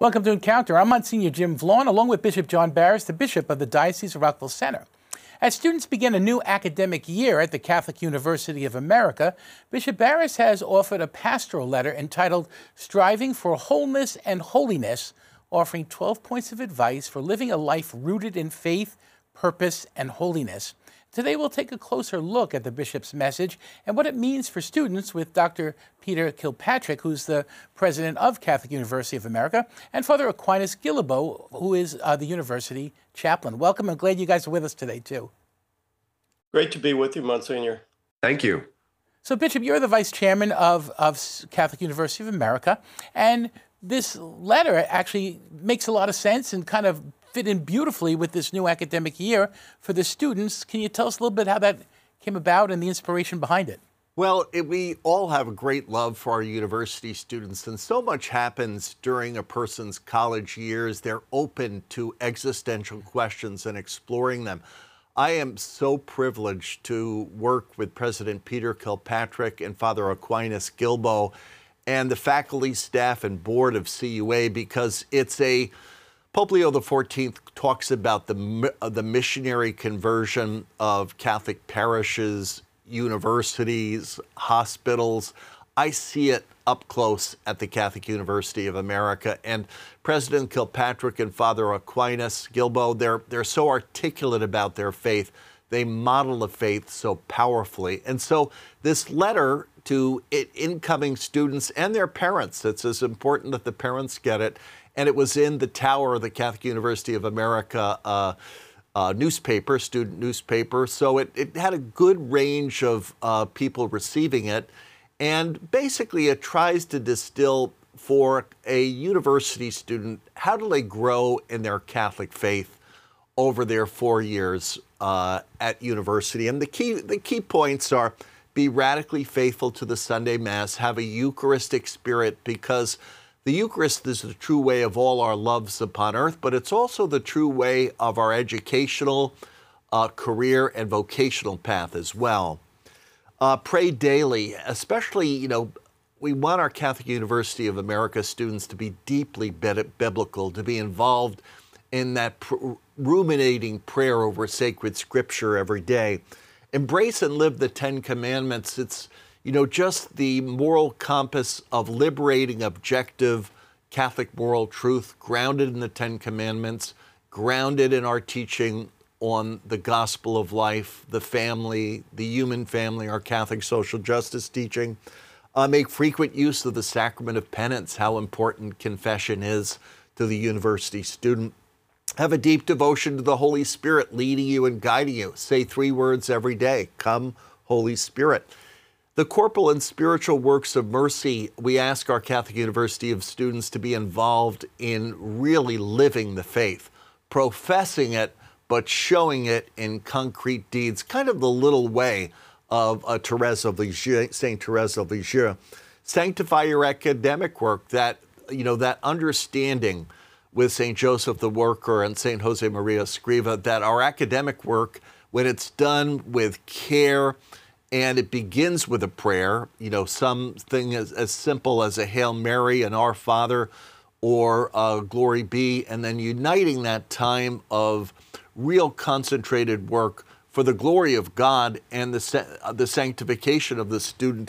Welcome to Encounter. I'm Monsignor Jim Vaughn, along with Bishop John Barris, the Bishop of the Diocese of Rockville Centre. As students begin a new academic year at the Catholic University of America, Bishop Barris has offered a pastoral letter entitled Striving for Wholeness and Holiness, offering 12 points of advice for living a life rooted in faith, purpose, and holiness. Today we'll take a closer look at the Bishop's message and what it means for students with Dr. Peter Kilpatrick, who's the president of Catholic University of America, and Father Aquinas Guilbeault, who is the university chaplain. Welcome, and glad you guys are with us today, too. Great to be with you, Monsignor. Thank you. So, Bishop, you're the vice chairman of Catholic University of America, and this letter actually makes a lot of sense and kind of fit in beautifully with this new academic year for the students. Can you tell us a little bit how that came about and the inspiration behind it? Well, we all have a great love for our university students, and so much happens during a person's college years. They're open to existential questions and exploring them. I am so privileged to work with President Peter Kilpatrick and Father Aquinas Guilbeault and the faculty, staff, and board of CUA, because Pope Leo XIV talks about the missionary conversion of Catholic parishes, universities, hospitals. I see it up close at the Catholic University of America. And President Kilpatrick and Father Aquinas Guilbeault, they're so articulate about their faith. They model the faith so powerfully. And so this letter to incoming students and their parents, it's as important that the parents get it. And it was in the Tower of the Catholic University of America newspaper, student newspaper. So it had a good range of people receiving it. And basically it tries to distill for a university student, how do they grow in their Catholic faith over their 4 years at university? And the key points are: be radically faithful to the Sunday Mass, have a Eucharistic spirit, because the Eucharist is the true way of all our loves upon earth, but it's also the true way of our educational, career, and vocational path as well. Pray daily, especially, we want our Catholic University of America students to be deeply biblical, to be involved in that ruminating prayer over sacred scripture every day. Embrace and live the Ten Commandments. It's just the moral compass of liberating, objective Catholic moral truth, grounded in the Ten Commandments, grounded in our teaching on the gospel of life, the family, the human family, our Catholic social justice teaching. Make frequent use of the sacrament of penance, how important confession is to the university student. Have a deep devotion to the Holy Spirit leading you and guiding you. Say 3 words every day: Come, Holy Spirit. The corporal and spiritual works of mercy, we ask our Catholic University of students to be involved in really living the faith, professing it, but showing it in concrete deeds, kind of the little way of Thérèse of Lisieux, Saint Thérèse of Lisieux. Sanctify your academic work, that understanding with St. Joseph the Worker and St. Jose Maria Escriva, that our academic work, when it's done with care, and it begins with a prayer, something as simple as a Hail Mary, an Our Father, or Glory Be, and then uniting that time of real concentrated work for the glory of God and the sanctification of the student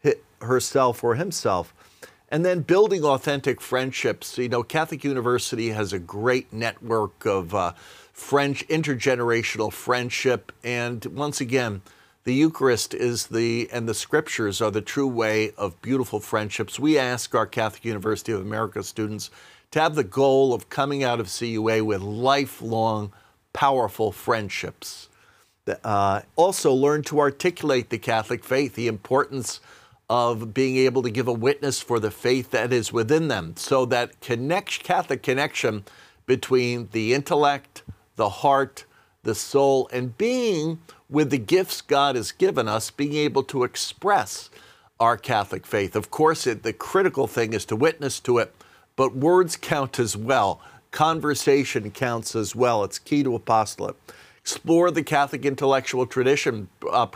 herself or himself. And then building authentic friendships. Catholic University has a great network of intergenerational friendship, and once again, the Eucharist and the Scriptures are the true way of beautiful friendships. We ask our Catholic University of America students to have the goal of coming out of CUA with lifelong, powerful friendships. Also learn to articulate the Catholic faith, the importance of being able to give a witness for the faith that is within them, so that Catholic connection between the intellect, the heart, the soul, and being with the gifts God has given us, being able to express our Catholic faith. Of course, the critical thing is to witness to it, but words count as well. Conversation counts as well. It's key to apostolate. Explore the Catholic intellectual tradition.